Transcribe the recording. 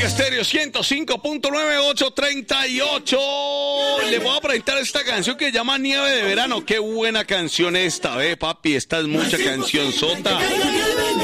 Estéreo 105.9838. Le voy a presentar esta canción que se llama Nieve de Verano. Qué buena canción esta, papi. Esta es mucha canción sota.